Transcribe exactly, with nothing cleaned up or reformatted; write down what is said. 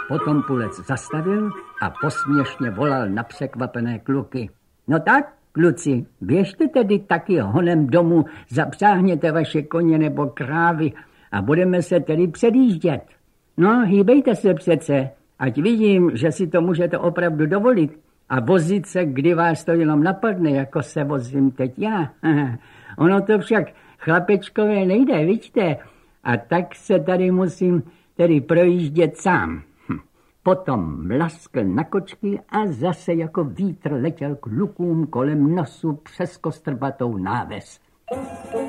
Potom Pulec zastavil a posměšně volal na překvapené kluky. No tak, kluci, běžte tedy taky honem domů, zapřáhněte vaše koně nebo krávy a budeme se tedy předjíždět. No, hýbejte se přece, ať vidím, že si to můžete opravdu dovolit a vozit se, kdy vás to jenom napadne, jako se vozím teď já. Ono to však chlapečkové nejde, vidíte, a tak se tady musím tedy projíždět sám. Potom mlaskl na kočky a zase jako vítr letěl k lukům kolem nosu přes kostrbatou náves.